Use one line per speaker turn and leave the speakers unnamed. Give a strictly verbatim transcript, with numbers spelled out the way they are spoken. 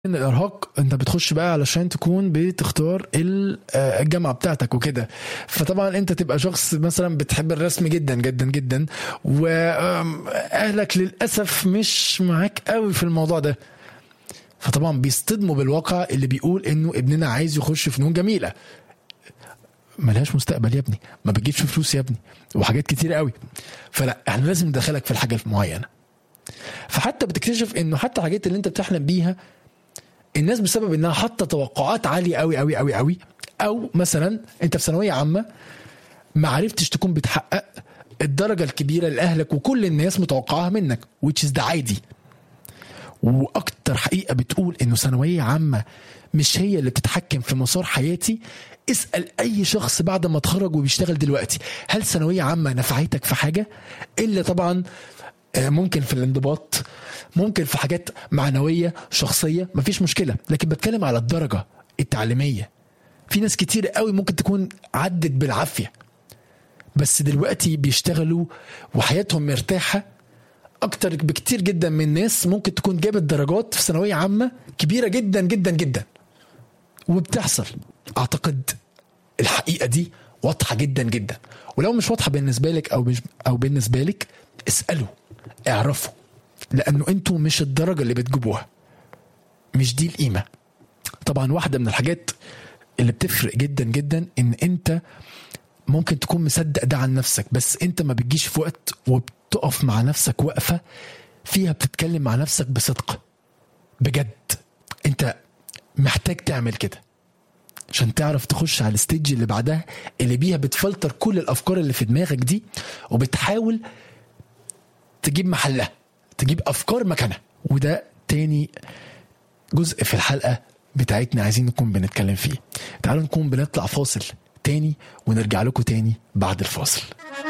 ان الارهاق انت بتخش بقى علشان تكون بتختار الجامعه بتاعتك وكده. فطبعا انت تبقى شخص مثلا بتحب الرسم جدا جدا جدا، واهلك للاسف مش معاك قوي في الموضوع ده، فطبعا بيصطدموا بالواقع اللي بيقول انه ابننا عايز يخش فنون جميله ملهاش مستقبل يا ابني، ما بتجيبش فلوس يا ابني، وحاجات كتيره قوي، فلا احنا لازم ندخلك في الحاجه المعينه. فحتى بتكتشف انه حتى الحاجات اللي انت بتحلم بيها الناس بسبب انها حاطه توقعات عاليه قوي قوي قوي قوي، او مثلا انت في ثانويه عامه ما عرفتش تكون بتحقق الدرجه الكبيره اللي اهلك وكل الناس متوقعاها منك، which is ده عادي. واكتر حقيقه بتقول انه ثانويه عامه مش هي اللي بتتحكم في مسار حياتي. اسال اي شخص بعد ما اتخرج وبيشتغل دلوقتي، هل ثانويه عامه نفعتك في حاجه؟ الا طبعا ممكن في الانضباط، ممكن في حاجات معنويه شخصيه مفيش مشكله، لكن بتكلم على الدرجه التعليميه. في ناس كتير قوي ممكن تكون عدت بالعافيه بس دلوقتي بيشتغلوا وحياتهم مرتاحه اكتر بكتير جدا من ناس ممكن تكون جابت درجات في ثانويه عامه كبيره جدا جدا جدا. وبتحصل، اعتقد الحقيقه دي واضحه جدا جدا، ولو مش واضحه بالنسبه لك او مش او بالنسبه لك اسالوا، اعرفوا، لانه انتوا مش الدرجه اللي بتجيبوها، مش دي القيمه. طبعا واحده من الحاجات اللي بتفرق جدا جدا ان انت ممكن تكون مصدق ده عن نفسك، بس انت ما بتجيش في وقت وبتقف مع نفسك وقفه فيها بتتكلم مع نفسك بصدق بجد. انت محتاج تعمل كده عشان تعرف تخش على الستيج اللي بعدها اللي بيها بتفلتر كل الافكار اللي في دماغك دي وبتحاول تجيب محلها، تجيب افكار مكانها. وده تاني جزء في الحلقة بتاعتنا عايزين نكون بنتكلم فيه. تعالوا نكون بنطلع فاصل تاني ونرجع لكم تاني بعد الفاصل.